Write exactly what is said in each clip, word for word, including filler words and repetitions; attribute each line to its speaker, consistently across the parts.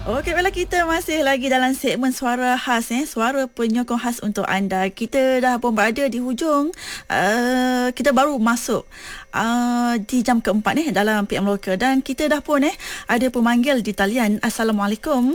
Speaker 1: Okey, baiklah, kita masih lagi dalam segmen suara khas, eh, suara penyokong khas untuk anda. Kita dah pun berada di hujung. Uh, kita baru masuk uh, di jam keempat ni dalam P M Local, dan kita dah pun eh ada pemanggil di talian. Assalamualaikum.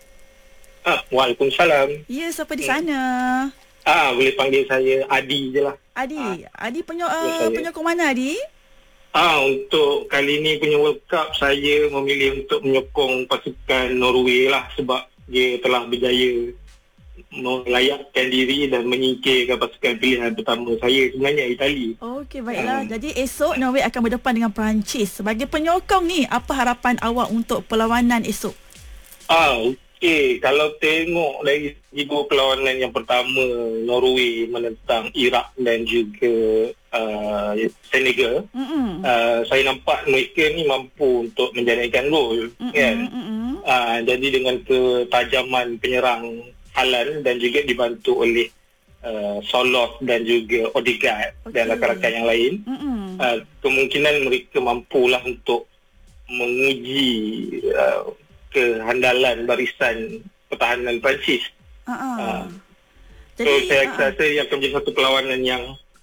Speaker 2: Ah, Waalaikumsalam.
Speaker 1: Ya, siapa di sana?
Speaker 2: Ah, boleh panggil saya Adi je lah.
Speaker 1: Adi.
Speaker 2: Ah.
Speaker 1: Adi penyo, uh, penyokong mana, Adi?
Speaker 2: Ah, untuk kali ni punya World Cup, saya memilih untuk menyokong pasukan Norway lah, sebab dia telah berjaya melayakkan diri dan menyingkirkan pasukan pilihan pertama saya, sebenarnya Itali.
Speaker 1: Okey, baiklah.
Speaker 2: Hmm.
Speaker 1: Jadi esok Norway akan berdepan dengan Perancis. Sebagai penyokong ni, apa harapan awak untuk perlawanan esok?
Speaker 2: Ah, okey. Kalau tengok dari segi dua perlawanan, yang pertama Norway menentang Iraq dan juga uh, Senegal, uh, saya nampak mereka ni mampu untuk menjadikan gol, kan? Uh, jadi dengan ketajaman penyerang Haaland dan juga dibantu oleh uh, Soloth dan juga Odegaard, okay, dan rakan-rakan yang lain, uh, kemungkinan mereka mampulah untuk menguji uh, kehandalan barisan pertahanan Perancis. Uh-uh. Uh, so Jadi, saya uh-uh. rasa ia akan menjadi satu perlawanan yang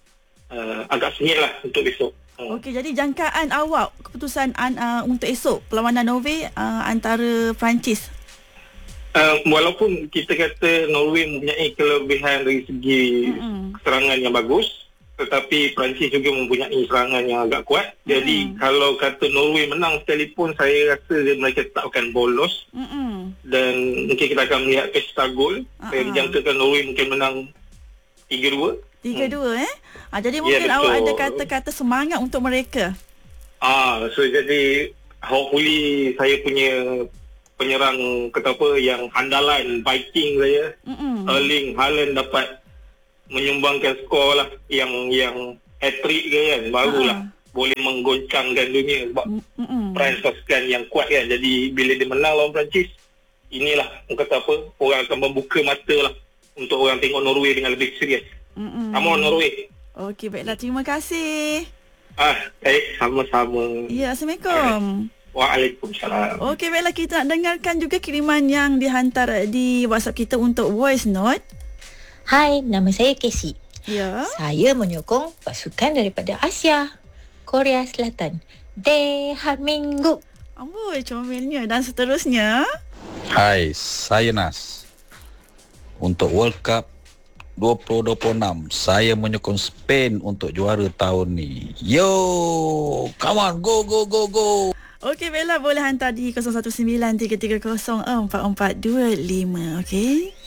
Speaker 2: uh, agak sengit lah untuk esok. Uh.
Speaker 1: Okey, jadi jangkaan awak keputusan uh, untuk esok perlawanan Norway uh, antara Perancis?
Speaker 2: Uh, walaupun kita kata Norway mempunyai kelebihan dari segi uh-uh. serangan yang bagus, tetapi Perancis juga mempunyai serangan yang agak kuat. Jadi mm. kalau kata Norway menang sekalipun, saya rasa mereka tak akan bolos. Mm-mm. Dan mungkin kita akan melihat pesta gol. Uh-huh. Saya menjangkakan Norway mungkin menang tiga dua. tiga dua hmm. eh. Ha, jadi mungkin ya, awak ada kata-kata semangat untuk mereka. Ah, so jadi hopefully saya punya penyerang kata apa yang andalan Viking saya, Mm-mm. Erling Haaland dapat menyumbangkan skor lah yang yang hat-trick ke, kan, barulah uh-huh. boleh menggoncangkan dunia, sebab Perancis pasukan yang kuat, kan. Jadi bila dia menang lawan Perancis, inilah kata apa, orang akan membuka mata lah untuk orang tengok Norway dengan lebih serius. Come on Norway.
Speaker 1: Okey, baiklah, terima kasih.
Speaker 2: Ah, baik, sama-sama.
Speaker 1: Ya, Assalamualaikum.
Speaker 2: Waalaikumsalam.
Speaker 1: Okey, baiklah, kita nak dengarkan juga kiriman yang dihantar di WhatsApp kita untuk voice note.
Speaker 3: Hai, nama saya Casey.
Speaker 1: Ya.
Speaker 3: Saya menyokong pasukan daripada Asia, Korea Selatan. Daehanminguk.
Speaker 1: Amboi, comelnya. Dan seterusnya.
Speaker 4: Hai, saya Nas. Untuk World Cup dua ribu dua puluh enam, saya menyokong Spain untuk juara tahun ni. Yo, come on, go, go, go, go.
Speaker 1: Okey, Bella, boleh hantar di kosong satu sembilan tiga tiga kosong empat empat dua lima, okey?